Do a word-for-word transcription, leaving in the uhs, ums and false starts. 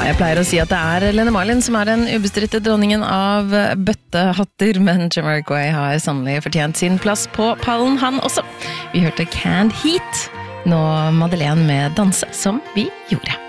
jeg pleier å si at det er Lene Marlin som er den ubestridte dronningen av bøttehatter, men Jamiroquai har sannelig fortjent sin plass på pallen han også. Vi hørte Canned Heat, nå Madeleine med Danse som vi gjorde.